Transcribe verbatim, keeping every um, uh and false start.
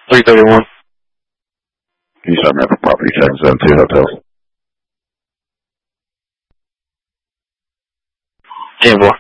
three thirty-one. Can you start me up for property check zone two hotels? ten four.